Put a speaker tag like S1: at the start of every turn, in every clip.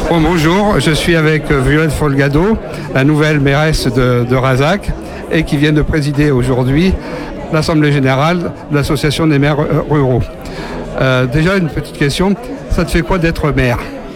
S1: Bon, bonjour, je suis avec Violette Folgado, la nouvelle mairesse de Razac, et qui vient de présider aujourd'hui l'Assemblée générale de l'Association des maires ruraux. Déjà une petite question, ça te fait quoi d'être maire ?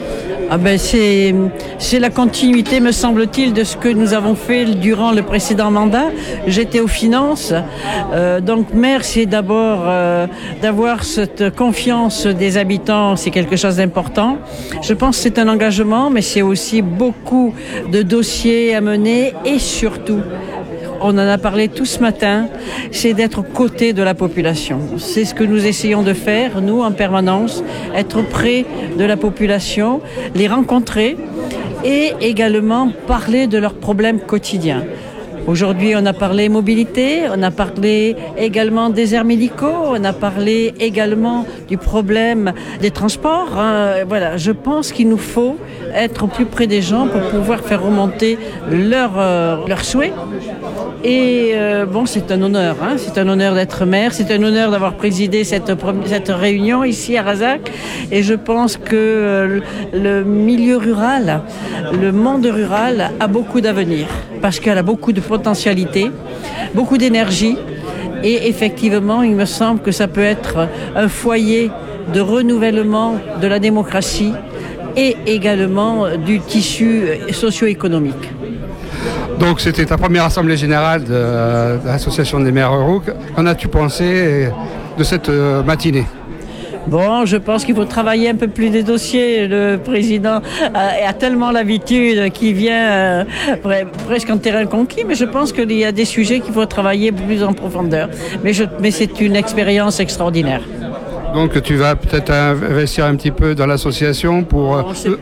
S2: C'est la continuité, me semble-t-il, de ce que nous avons fait durant le précédent mandat. J'étais aux finances, donc maire, c'est d'abord d'avoir cette confiance des habitants, c'est quelque chose d'important. Je pense que c'est un engagement, mais c'est aussi beaucoup de dossiers à mener et surtout, on en a parlé tout ce matin, c'est d'être aux côtés de la population. C'est ce que nous essayons de faire, nous, en permanence, être près de la population, les rencontrer et également parler de leurs problèmes quotidiens. Aujourd'hui, on a parlé mobilité, on a parlé également des déserts médicaux, on a parlé également du problème des transports. Voilà, je pense qu'il nous faut être au plus près des gens pour pouvoir faire remonter leurs souhaits. Et c'est un honneur, c'est un honneur d'être maire, c'est un honneur d'avoir présidé cette réunion ici à Razac. Et je pense que le milieu rural, le monde rural a beaucoup d'avenir parce qu'elle a beaucoup de potentialité, beaucoup d'énergie. Et effectivement, il me semble que ça peut être un foyer de renouvellement de la démocratie et également du tissu socio-économique.
S1: Donc c'était ta première assemblée générale de l'Association des maires ruraux. Qu'en as-tu pensé de cette matinée ?
S2: Bon, je pense qu'il faut travailler un peu plus des dossiers. Le président a tellement l'habitude qu'il vient presque en terrain conquis, mais je pense qu'il y a des sujets qu'il faut travailler plus en profondeur. Mais c'est une expérience extraordinaire.
S1: Donc tu vas peut-être investir un petit peu dans l'association pour...
S2: Non, c'est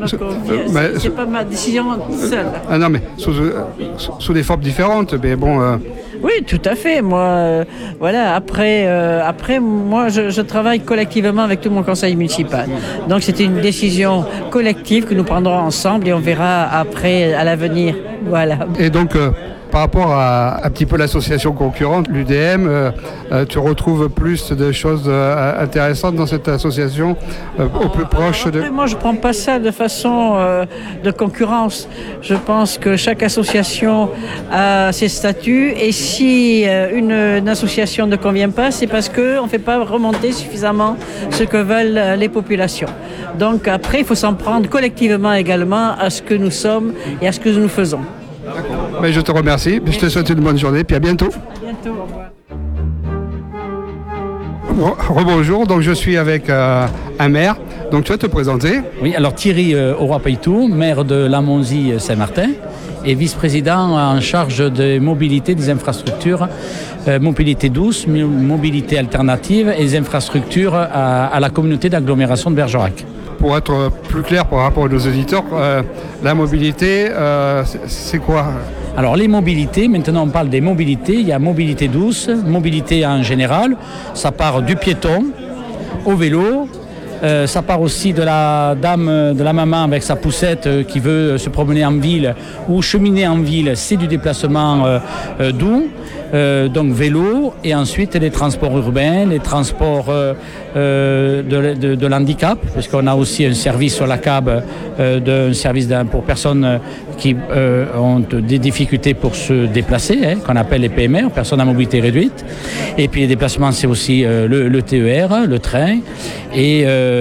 S2: pas ma décision seule.
S1: Ah non, mais sous des formes différentes, mais bon...
S2: Oui, tout à fait. Moi, voilà. Après, moi, je travaille collectivement avec tout mon conseil municipal. Donc, c'était une décision collective que nous prendrons ensemble et on verra après, à l'avenir. Voilà.
S1: Et donc... par rapport à un petit peu l'association concurrente, l'UDM, tu retrouves plus de choses intéressantes dans cette association, au plus proche de...
S2: Moi, je ne prends pas ça de façon de concurrence. Je pense que chaque association a ses statuts et si une association ne convient pas, c'est parce qu'on ne fait pas remonter suffisamment ce que veulent les populations. Donc après, il faut s'en prendre collectivement également à ce que nous sommes et à ce que nous faisons.
S1: Mais je te remercie, je te souhaite une bonne journée, puis à bientôt.
S2: Bientôt, au revoir.
S1: Rebonjour, donc je suis avec un maire, donc tu vas te présenter.
S3: Oui, alors Thierry Auroi-Peytou, maire de Lamonzie-Saint-Martin et vice-président en charge de mobilité, des infrastructures, mobilité douce, mobilité alternative et des infrastructures à la communauté d'agglomération de Bergerac.
S1: Pour être plus clair par rapport à nos auditeurs, la mobilité, c'est quoi ?
S3: Alors les mobilités, maintenant on parle des mobilités, il y a mobilité douce, mobilité en général, ça part du piéton au vélo, ça part aussi de la dame, de la maman avec sa poussette qui veut se promener en ville ou cheminer en ville, c'est du déplacement doux. Donc vélo et ensuite les transports urbains, les transports de l'handicap, parce qu'on a aussi un service sur la CAB, un service pour personnes qui ont des difficultés pour se déplacer, qu'on appelle les PMR, personnes à mobilité réduite. Et puis les déplacements, c'est aussi le TER, le train, et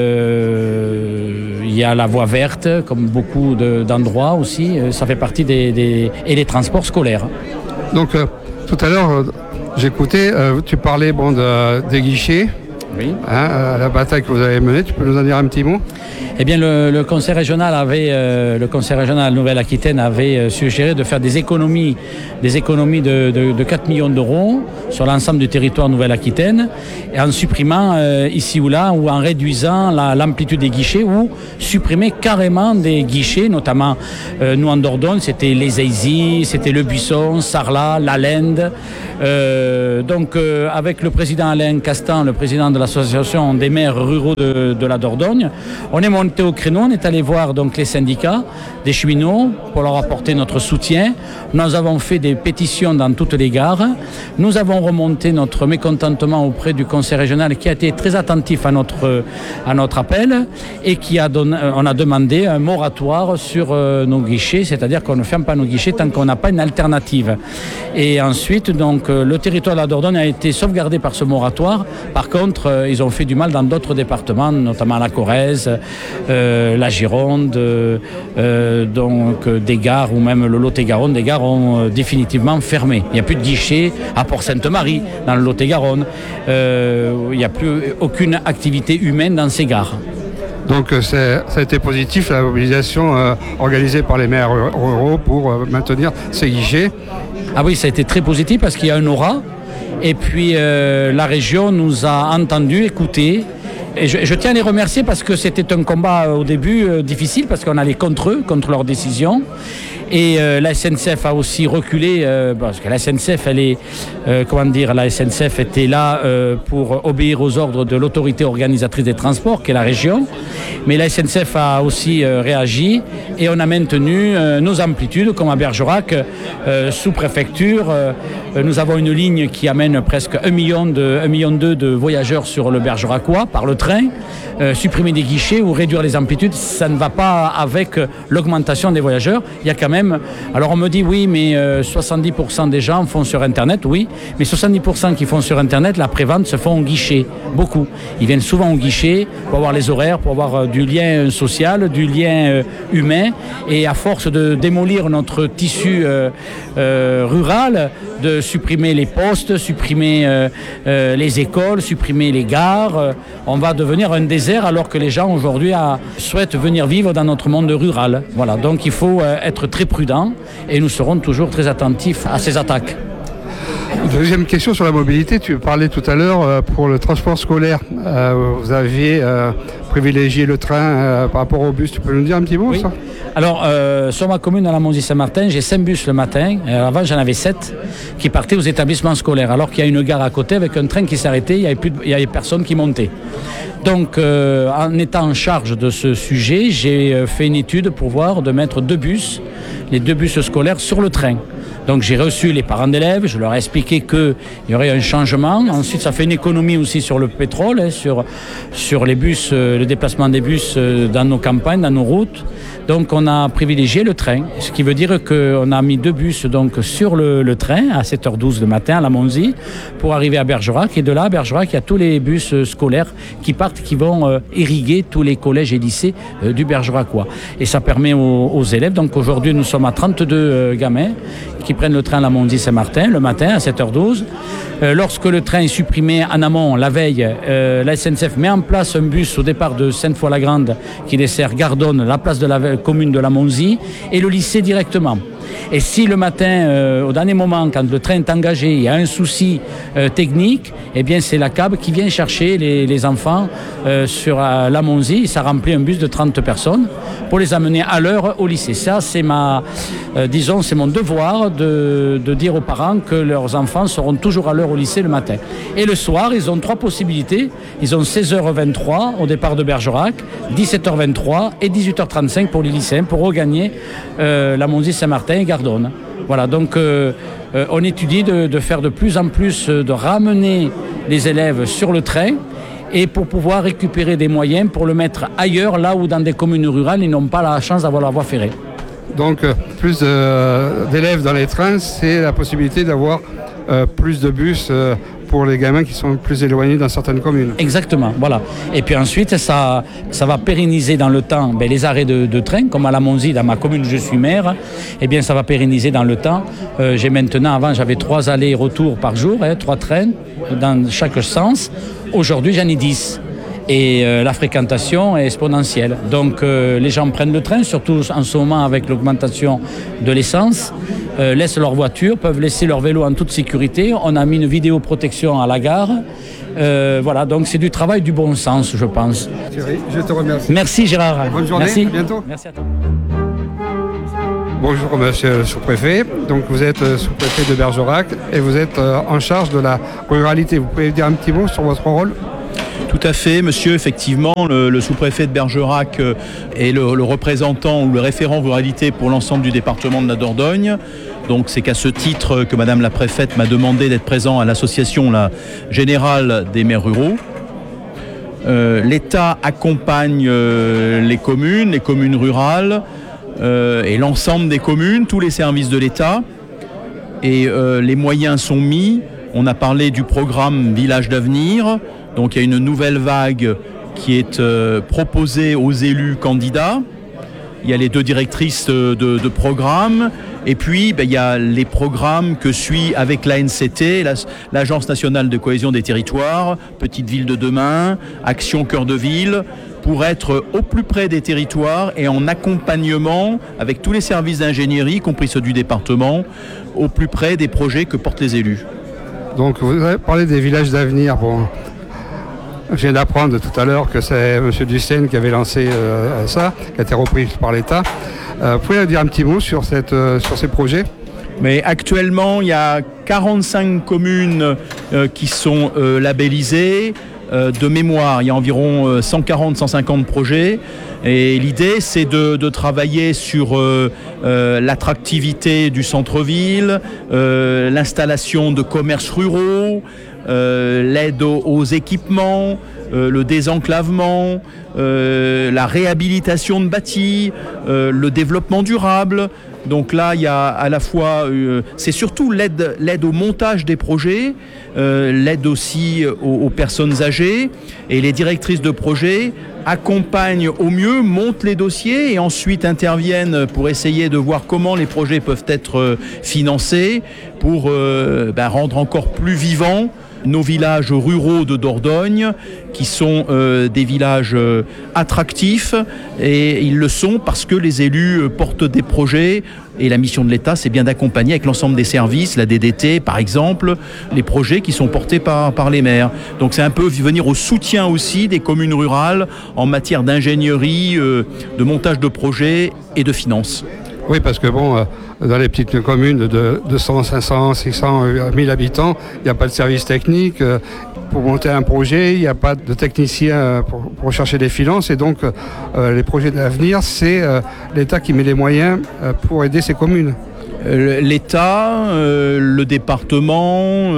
S3: il y a la voie verte, comme beaucoup d'endroits aussi, ça fait partie et les transports scolaires.
S1: Donc tout à l'heure, j'écoutais, tu parlais des guichets,
S3: oui.
S1: La bataille que vous avez menée, tu peux nous en dire un petit mot ?
S3: Eh bien, le conseil régional Nouvelle-Aquitaine avait suggéré de faire des économies de 4 millions d'euros sur l'ensemble du territoire Nouvelle-Aquitaine, et en supprimant ici ou là, ou en réduisant l'amplitude des guichets, ou supprimer carrément des guichets, notamment nous en Dordogne, c'était les Aisy, c'était le Buisson, Sarlat, la Lende. Donc avec le président Alain Castan, le président de l'association des maires ruraux de la Dordogne. On est monté au créneau, on est allé voir donc les syndicats des cheminots pour leur apporter notre soutien. Nous avons fait des pétitions dans toutes les gares. Nous avons remonté notre mécontentement auprès du conseil régional qui a été très attentif à notre appel et on a demandé un moratoire sur nos guichets, c'est-à-dire qu'on ne ferme pas nos guichets tant qu'on n'a pas une alternative. Et ensuite, donc, le territoire de la Dordogne a été sauvegardé par ce moratoire. Par contre, ils ont fait du mal dans d'autres départements, notamment la Corrèze, la Gironde, donc des gares ou même le Lot-et-Garonne. Des gares ont définitivement fermé. Il n'y a plus de guichets à Port-Sainte-Marie, dans le Lot-et-Garonne. Il n'y a plus aucune activité humaine dans ces gares.
S1: Donc ça a été positif, la mobilisation organisée par les maires ruraux pour maintenir ces guichets.
S3: Ah oui, ça a été très positif parce qu'il y a un aura. Et puis la région nous a entendus, écoutés. Et je tiens à les remercier parce que c'était un combat au début difficile parce qu'on allait contre eux, contre leurs décisions. Et la SNCF a aussi reculé parce que la SNCF, la SNCF était là pour obéir aux ordres de l'autorité organisatrice des transports, qui est la région. Mais la SNCF a aussi réagi et on a maintenu nos amplitudes, comme à Bergerac, sous préfecture. Nous avons une ligne qui amène presque 1,2 million de voyageurs sur le Bergeracois par le train. Supprimer des guichets ou réduire les amplitudes, ça ne va pas avec l'augmentation des voyageurs. Il y a quand même... Alors on me dit oui, mais 70% des gens font sur Internet, oui, mais 70% qui font sur Internet, la prévente se font au guichet, beaucoup. Ils viennent souvent au guichet pour avoir les horaires, pour avoir du lien social, du lien humain, et à force de démolir notre tissu rural, de supprimer les postes, supprimer les écoles, supprimer les gares, on va devenir un désert alors que les gens aujourd'hui souhaitent venir vivre dans notre monde rural. Voilà, donc il faut être très prudent et nous serons toujours très attentifs à ces attaques.
S1: Deuxième question sur la mobilité, tu parlais tout à l'heure pour le transport scolaire. Vous aviez privilégié le train par rapport au bus, tu peux nous dire un petit mot
S3: oui.
S1: Ça?
S3: Alors, sur ma commune, à la Monzie-Saint-Martin, j'ai 5 bus le matin. Avant, j'en avais 7 qui partaient aux établissements scolaires. Alors qu'il y a une gare à côté avec un train qui s'arrêtait, il n'y avait personne qui montait. Donc, en étant en charge de ce sujet, j'ai fait une étude pour voir de mettre 2 bus, les 2 bus scolaires sur le train. Donc j'ai reçu les parents d'élèves, je leur ai expliqué qu'il y aurait un changement. Ensuite, ça fait une économie aussi sur le pétrole, sur les bus, le déplacement des bus dans nos campagnes, dans nos routes. Donc on a privilégié le train, ce qui veut dire qu'on a mis 2 bus donc, sur le train à 7h12 le matin à la Monzie pour arriver à Bergerac. Et de là, à Bergerac, il y a tous les bus scolaires qui partent, qui vont irriguer tous les collèges et lycées du Bergeracois. Et ça permet aux élèves, donc aujourd'hui nous sommes à 32 gamins qui prennent le train à la Monzie-Saint-Martin le matin à 7h12. Lorsque le train est supprimé en amont, la veille, la SNCF met en place un bus au départ de Sainte-Foy-la-Grande qui dessert Gardonne, la place de la commune de la Monzie et le lycée directement. Et si le matin, au dernier moment, quand le train est engagé, il y a un souci technique, eh bien c'est la CAB qui vient chercher les enfants sur la Monzie. Ça remplit un bus de 30 personnes pour les amener à l'heure au lycée. Ça, c'est c'est mon devoir de dire aux parents que leurs enfants seront toujours à l'heure au lycée le matin. Et le soir, ils ont 3 possibilités. Ils ont 16h23 au départ de Bergerac, 17h23 et 18h35 pour les lycéens pour regagner la Monzie-Saint-Martin et Gardonne. Voilà, donc on étudie de faire de plus en plus, de ramener les élèves sur le train et pour pouvoir récupérer des moyens pour le mettre ailleurs, là où dans des communes rurales, ils n'ont pas la chance d'avoir la voie ferrée.
S1: Donc plus d'élèves dans les trains, c'est la possibilité d'avoir plus de bus pour les gamins qui sont plus éloignés dans certaines communes. Exactement,
S3: voilà. Et puis ensuite, ça va pérenniser dans le temps les arrêts de train, comme à la Monzie, dans ma commune où je suis maire. Eh bien, ça va pérenniser dans le temps. J'ai maintenant, avant, j'avais 3 allers-retours par jour, 3 trains dans chaque sens. Aujourd'hui, j'en ai 10. Et la fréquentation est exponentielle. Donc les gens prennent le train, surtout en ce moment avec l'augmentation de l'essence, laissent leur voiture, peuvent laisser leur vélo en toute sécurité. On a mis une vidéoprotection à la gare. Voilà, donc c'est du travail du bon sens, je pense.
S1: Thierry, je te remercie.
S3: Merci Gérard.
S1: Bonne journée,
S3: merci.
S1: À bientôt.
S3: Merci à toi.
S1: Bonjour monsieur le sous-préfet, donc vous êtes sous-préfet de Bergerac et vous êtes en charge de la ruralité. Vous pouvez dire un petit mot sur votre rôle ?
S4: Tout à fait, monsieur. Effectivement, le sous-préfet de Bergerac est le représentant ou le référent ruralité pour l'ensemble du département de la Dordogne. Donc c'est qu'à ce titre que madame la préfète m'a demandé d'être présent à l'association générale des maires ruraux. L'État accompagne les communes rurales et l'ensemble des communes, tous les services de l'État. Et les moyens sont mis. On a parlé du programme Village d'avenir. Donc il y a une nouvelle vague qui est proposée aux élus candidats. Il y a les 2 directrices de programme. Et puis, il y a les programmes que suit avec l'ANCT, l'Agence nationale de cohésion des territoires, Petite Ville de demain, Action Cœur de Ville, pour être au plus près des territoires et en accompagnement avec tous les services d'ingénierie, y compris ceux du département, au plus près des projets que portent les élus.
S1: Donc, vous avez parlé des villages d'avenir. Bon, je viens d'apprendre tout à l'heure que c'est M. Dussène qui avait lancé ça, qui a été repris par l'État. Vous pouvez dire un petit mot sur ces projets ?
S4: Mais actuellement, il y a 45 communes qui sont labellisées. De mémoire, il y a environ 140-150 projets. Et l'idée, c'est de travailler sur l'attractivité du centre-ville, l'installation de commerces ruraux, l'aide aux équipements, le désenclavement, la réhabilitation de bâtis, le développement durable. Donc là, il y a à la fois, c'est surtout l'aide au montage des projets, l'aide aussi aux personnes âgées, et les directrices de projets accompagnent au mieux, montent les dossiers et ensuite interviennent pour essayer de voir comment les projets peuvent être financés pour rendre encore plus vivants nos villages ruraux de Dordogne, qui sont des villages attractifs, et ils le sont parce que les élus portent des projets, et la mission de l'État, c'est bien d'accompagner avec l'ensemble des services, la DDT par exemple, les projets qui sont portés par les maires. Donc c'est un peu venir au soutien aussi des communes rurales en matière d'ingénierie, de montage de projets et de finances.
S1: Oui, parce que dans les petites communes de 200, 500, 600, 1000 habitants, il n'y a pas de service technique. Pour monter un projet, il n'y a pas de technicien pour chercher des finances. Et donc, les projets d'avenir, c'est l'État qui met les moyens pour aider ces communes.
S4: L'État, le département,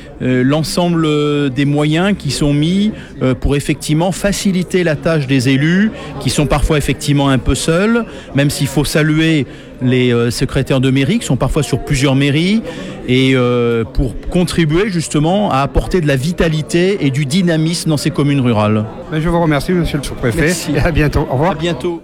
S4: l'ensemble des moyens qui sont mis pour effectivement faciliter la tâche des élus qui sont parfois effectivement un peu seuls, même s'il faut saluer les secrétaires de mairie qui sont parfois sur plusieurs mairies et pour contribuer justement à apporter de la vitalité et du dynamisme dans ces communes rurales.
S1: Je vous remercie, monsieur le sous-préfet.
S4: Merci.
S1: Et à bientôt. Au revoir.
S4: À bientôt.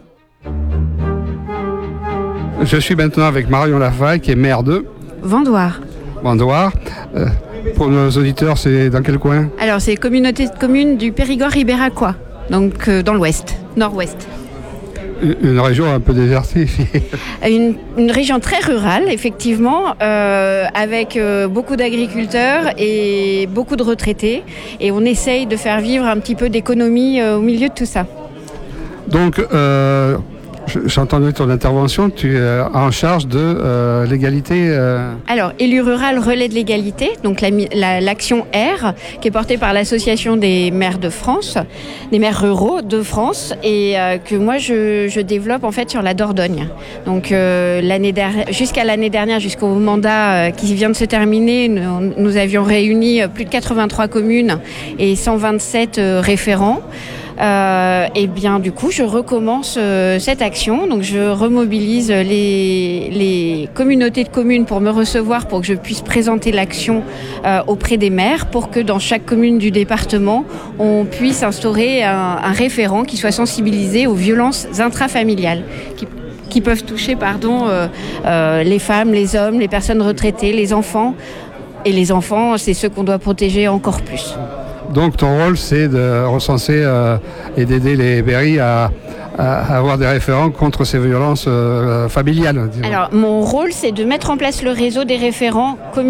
S1: Je suis maintenant avec Marion Lafaille, qui est maire de
S5: Vendoire.
S1: Pour nos auditeurs, c'est dans quel coin ?
S5: Alors, c'est communauté de communes du Périgord ibéracois, donc dans l'ouest, nord-ouest.
S1: Une région un peu désertifiée.
S5: Une région très rurale, effectivement, avec beaucoup d'agriculteurs et beaucoup de retraités. Et on essaye de faire vivre un petit peu d'économie au milieu de tout ça.
S1: Donc, j'ai entendu ton intervention, tu es en charge de l'égalité.
S5: Alors, élu rural relais de l'égalité, donc l'action R, qui est portée par l'association des maires de France, des maires ruraux de France, et que moi je développe en fait sur la Dordogne. Donc jusqu'à l'année dernière, jusqu'au mandat qui vient de se terminer, nous avions réuni plus de 83 communes et 127 référents. Et bien du coup je recommence cette action, donc je remobilise les communautés de communes pour me recevoir, pour que je puisse présenter l'action auprès des maires, pour que dans chaque commune du département on puisse instaurer un référent qui soit sensibilisé aux violences intrafamiliales qui peuvent toucher les femmes, les hommes, les personnes retraitées, les enfants. Et les enfants, c'est ceux qu'on doit protéger encore plus.
S1: Donc ton rôle, c'est de recenser et d'aider les mairies à avoir des référents contre ces violences familiales. Disons.
S5: Alors mon rôle, c'est de mettre en place le réseau des référents communaux.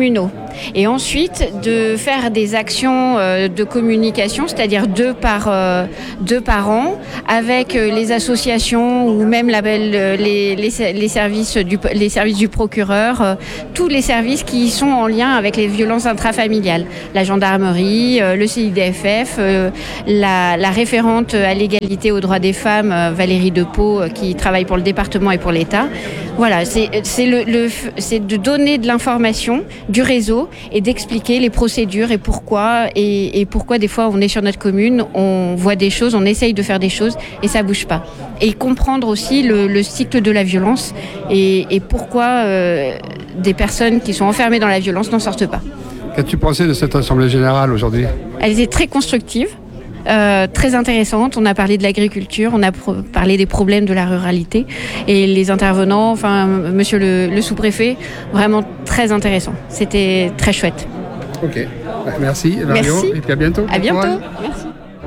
S5: Et ensuite, de faire des actions de communication, c'est-à-dire deux par an, avec les associations ou même les services du procureur, tous les services qui sont en lien avec les violences intrafamiliales. La gendarmerie, le CIDFF, la référente à l'égalité aux droits des femmes, Valérie Depeau, qui travaille pour le département et pour l'État. Voilà, c'est de donner de l'information du réseau et d'expliquer les procédures et pourquoi des fois on est sur notre commune, on voit des choses, on essaye de faire des choses et ça bouge pas. Et comprendre aussi le cycle de la violence et pourquoi des personnes qui sont enfermées dans la violence n'en sortent pas.
S1: Qu'as-tu pensé de cette Assemblée Générale aujourd'hui ?
S5: Elle était très constructive. Très intéressante. On a parlé de l'agriculture, on a parlé des problèmes de la ruralité et les intervenants, monsieur le sous-préfet, vraiment très intéressant. C'était très chouette.
S1: Ok, merci Mario.
S5: Merci.
S1: Et puis à bientôt.
S5: À bientôt. Merci.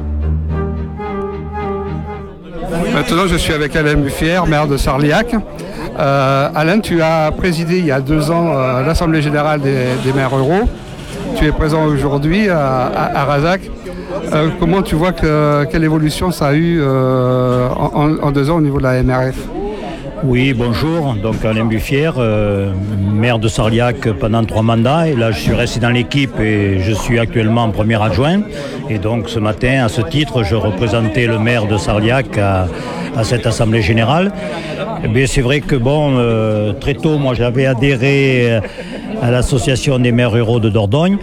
S1: Maintenant, je suis avec Alain Buffière, maire de Sarliac. Alain, tu as présidé il y a 2 ans l'Assemblée Générale des maires ruraux. Tu es présent aujourd'hui à Razac. Comment tu vois quelle évolution ça a eu en 2 ans au niveau de la MRF ?
S6: Oui, bonjour. Donc Alain Buffière, maire de Sarliac pendant 3 mandats. Et là, je suis resté dans l'équipe et je suis actuellement premier adjoint. Et donc ce matin, à ce titre, je représentais le maire de Sarliac à cette Assemblée Générale. Eh bien, c'est vrai que très tôt, moi j'avais adhéré à l'association des maires ruraux de Dordogne.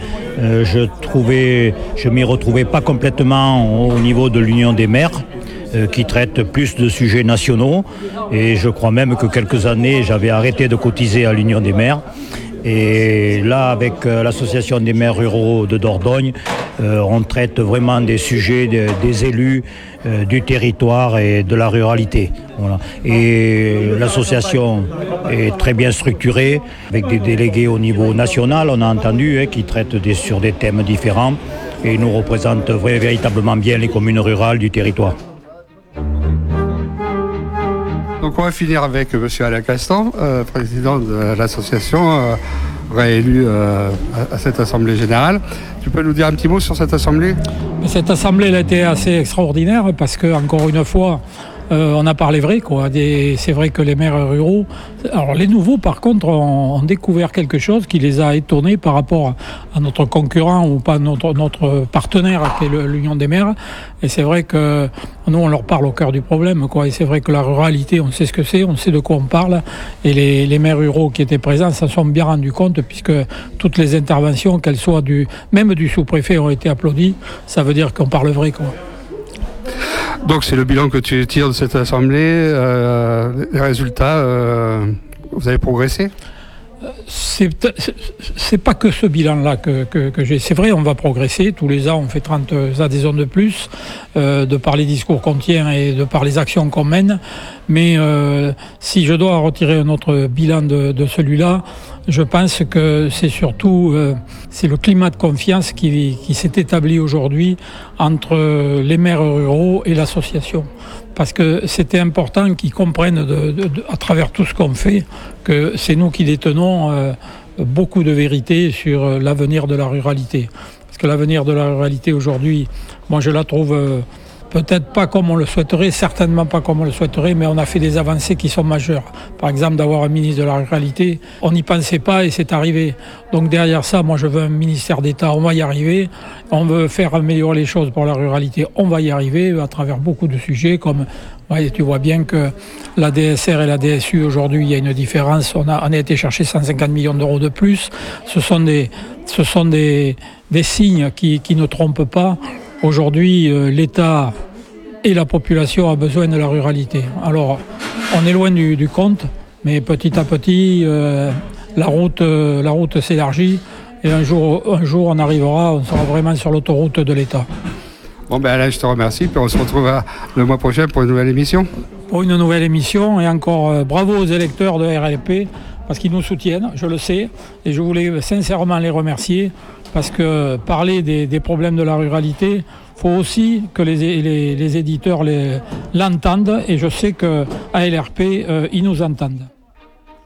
S6: Je m'y retrouvais pas complètement au niveau de l'Union des maires, qui traite plus de sujets nationaux. Et je crois même que quelques années, j'avais arrêté de cotiser à l'Union des maires. Et là, avec l'association des maires ruraux de Dordogne, on traite vraiment des sujets des élus, du territoire et de la ruralité. Voilà. Et l'association est très bien structurée, avec des délégués au niveau national, on a entendu, qui traitent sur des thèmes différents et nous représentent véritablement bien les communes rurales du territoire.
S1: Donc on va finir avec M. Alain Castan, président de l'association, réélu à cette Assemblée Générale. Tu peux nous dire un petit mot sur cette Assemblée ?
S7: Cette Assemblée elle a été assez extraordinaire parce que, encore une fois, on a parlé vrai, quoi. C'est vrai que les maires ruraux, alors les nouveaux par contre ont découvert quelque chose qui les a étonnés par rapport à notre concurrent ou pas notre partenaire qui est l'Union des maires. Et c'est vrai que nous on leur parle au cœur du problème, quoi. Et c'est vrai que la ruralité, on sait ce que c'est, on sait de quoi on parle. Et les maires ruraux qui étaient présents s'en sont bien rendus compte puisque toutes les interventions, qu'elles soient même du sous-préfet, ont été applaudies. Ça veut dire qu'on parle vrai, quoi.
S1: Donc c'est le bilan que tu tires de cette assemblée, les résultats, vous avez progressé ?
S7: C'est pas que ce bilan-là que j'ai. C'est vrai, on va progresser. Tous les ans, on fait 30 adhésions de plus, de par les discours qu'on tient et de par les actions qu'on mène. Mais si je dois retirer un autre bilan de celui-là, je pense que c'est surtout c'est le climat de confiance qui s'est établi aujourd'hui entre les maires ruraux et l'association. Parce que c'était important qu'ils comprennent à travers tout ce qu'on fait que c'est nous qui détenons beaucoup de vérité sur l'avenir de la ruralité. Parce que l'avenir de la ruralité aujourd'hui, moi je la trouve peut-être pas comme on le souhaiterait, certainement pas comme on le souhaiterait, mais on a fait des avancées qui sont majeures. Par exemple, d'avoir un ministre de la ruralité, on n'y pensait pas et c'est arrivé. Donc derrière ça, moi je veux un ministère d'État, on va y arriver. On veut faire améliorer les choses pour la ruralité, on va y arriver à travers beaucoup de sujets comme... Ouais, tu vois bien que la DSR et la DSU, aujourd'hui, il y a une différence. On a été chercher 150 millions d'euros de plus. Ce sont des signes qui ne trompent pas. Aujourd'hui, l'État et la population ont besoin de la ruralité. Alors, on est loin du compte, mais petit à petit, la route s'élargit et un jour, on arrivera, on sera vraiment sur l'autoroute de l'État.
S1: Bon ben Alain, je te remercie, puis on se retrouvera le mois prochain pour une nouvelle émission.
S7: Pour une nouvelle émission, et encore bravo aux électeurs de RLP, parce qu'ils nous soutiennent, je le sais, et je voulais sincèrement les remercier, parce que parler des problèmes de la ruralité, il faut aussi que les éditeurs l'entendent, et je sais qu'à LRP, ils nous entendent.